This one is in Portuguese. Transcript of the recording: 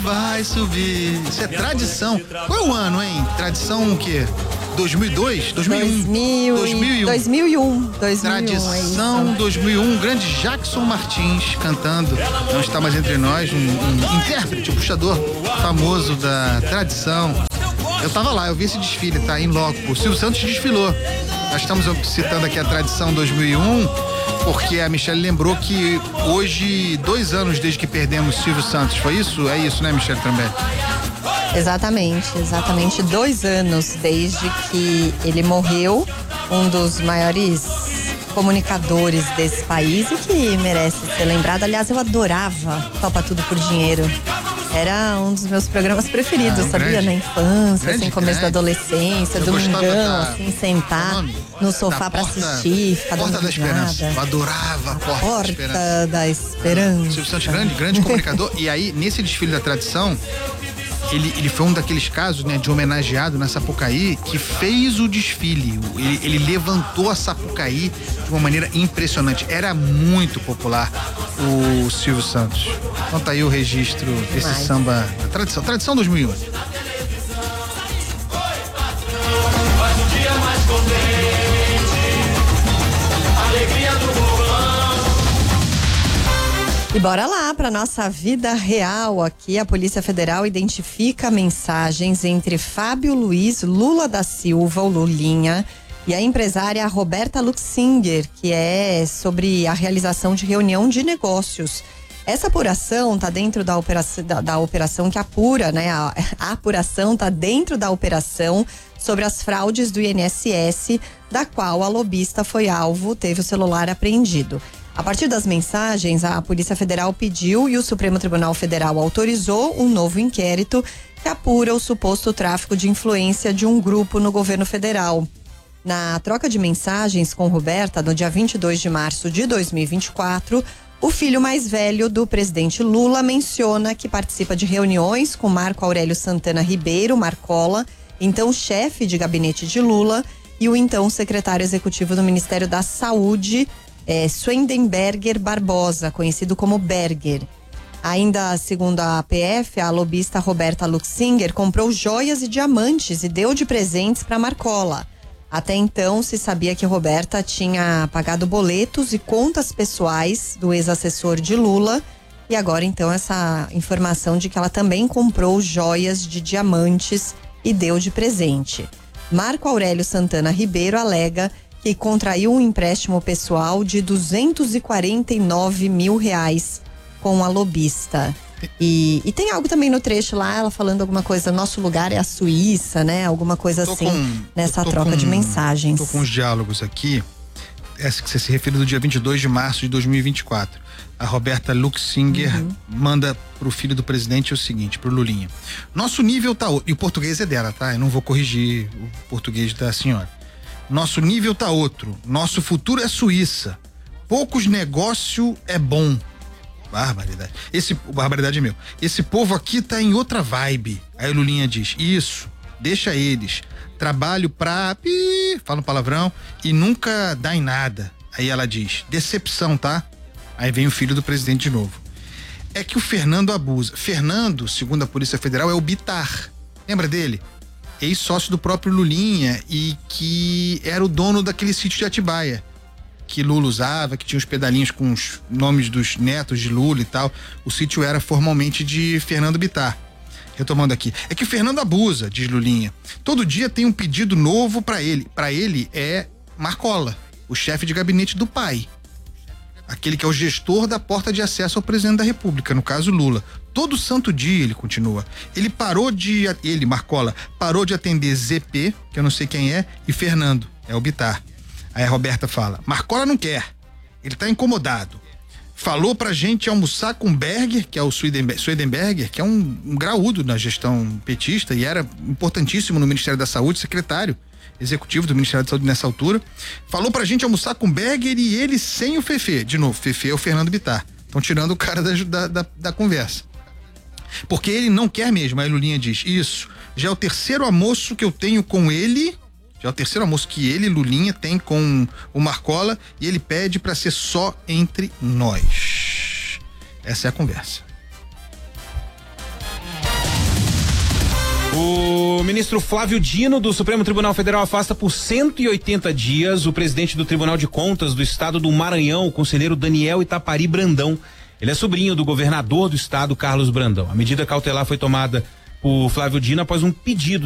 vai subir. Isso é tradição. Qual é o ano, hein? Tradição o quê? 2002? 2001? 2001. Tradição 2001. Grande Jackson Martins cantando. Não está mais entre nós. Um intérprete, um puxador famoso da tradição. Eu tava lá, eu vi esse desfile, tá? Em loco. O Silvio Santos desfilou. Nós estamos citando aqui a tradição 2001, porque a Michelle lembrou que hoje, 2 anos desde que perdemos Silvio Santos. Foi isso? É isso, né, Michelle, também? Exatamente 2 anos desde que ele morreu, um dos maiores comunicadores desse país e que merece ser lembrado. Aliás, eu adorava Topa Tudo por Dinheiro. Era um dos meus programas preferidos, sabia? Na infância, assim, começo da adolescência, domingão, assim, sentar no sofá pra assistir, ficar dando Porta da Esperança. Eu adorava a Porta da Esperança. Silvio Santos, grande comunicador. E aí, nesse desfile da tradição, ele foi um daqueles casos, né, de homenageado na Sapucaí, que fez o desfile. Ele levantou a Sapucaí de uma maneira impressionante. Era muito popular o Silvio Santos. Então tá aí o registro desse samba da tradição 2001. E bora lá para nossa vida real aqui. A Polícia Federal identifica mensagens entre Fábio Luiz Lula da Silva, o Lulinha, e a empresária Roberta Luxinger, que é sobre a realização de reunião de negócios. Essa apuração está dentro da operação que apura, né? A apuração está dentro da operação sobre as fraudes do INSS, da qual a lobista foi alvo, teve o celular apreendido. A partir das mensagens, a Polícia Federal pediu e o Supremo Tribunal Federal autorizou um novo inquérito que apura o suposto tráfico de influência de um grupo no governo federal. Na troca de mensagens com Roberta, no dia 22 de março de 2024, o filho mais velho do presidente Lula menciona que participa de reuniões com Marco Aurélio Santana Ribeiro, Marcola, então chefe de gabinete de Lula, e o então secretário executivo do Ministério da Saúde, Swendenberger Barbosa, conhecido como Berger. Ainda segundo a PF, a lobista Roberta Luxinger comprou joias e diamantes e deu de presentes para Marcola. Até então, se sabia que Roberta tinha pagado boletos e contas pessoais do ex-assessor de Lula. E agora, então, essa informação de que ela também comprou joias de diamantes e deu de presente. Marco Aurélio Santana Ribeiro alega que contraiu um empréstimo pessoal de R$249 mil com a lobista. E tem algo também no trecho lá, ela falando alguma coisa, nosso lugar é a Suíça, né? Alguma coisa assim, nessa troca de mensagens. Tô com os diálogos aqui, essa que você se referiu do dia 22 de março de 2024. A Roberta Luxinger manda pro filho do presidente o seguinte, pro Lulinha. Nosso nível tá outro, e o português é dela, tá? Eu não vou corrigir o português da senhora. Nosso nível tá outro, nosso futuro é Suíça. Poucos negócio é bom. Barbaridade. Barbaridade é meu. Esse povo aqui tá em outra vibe. Aí o Lulinha diz, isso, deixa eles. Trabalho pra... fala um palavrão e nunca dá em nada. Aí ela diz, decepção, tá? Aí vem o filho do presidente de novo. É que o Fernando abusa. Fernando, segundo a Polícia Federal, é o Bitar. Lembra dele? Ex-sócio do próprio Lulinha e que era o dono daquele sítio de Atibaia que Lula usava, que tinha os pedalinhos com os nomes dos netos de Lula e tal. O sítio era formalmente de Fernando Bitar. Retomando aqui. É que o Fernando abusa, diz Lulinha. Todo dia tem um pedido novo pra ele. Pra ele é Marcola, o chefe de gabinete do pai. Aquele que é o gestor da porta de acesso ao presidente da República, no caso Lula. Todo santo dia, ele continua. Ele, Marcola, parou de atender ZP, que eu não sei quem é, e Fernando, é o Bitar. Aí a Roberta fala, Marcola não quer, ele tá incomodado. Falou pra gente almoçar com Berger, que é o Swendenberger, que é um graúdo na gestão petista e era importantíssimo no Ministério da Saúde, secretário executivo do Ministério da Saúde nessa altura. Falou pra gente almoçar com Berger e ele sem o Fefe. De novo, Fefe é o Fernando Bitar. Estão tirando o cara da conversa. Porque ele não quer mesmo. Aí Lulinha diz, isso, já é o terceiro almoço que eu tenho com ele... Já é o terceiro almoço que ele, Lulinha, tem com o Marcola e ele pede pra ser só entre nós. Essa é a conversa. O ministro Flávio Dino, do Supremo Tribunal Federal, afasta por 180 dias o presidente do Tribunal de Contas do Estado do Maranhão, o conselheiro Daniel Itapari Brandão. Ele é sobrinho do governador do estado, Carlos Brandão. A medida cautelar foi tomada por Flávio Dino após um pedido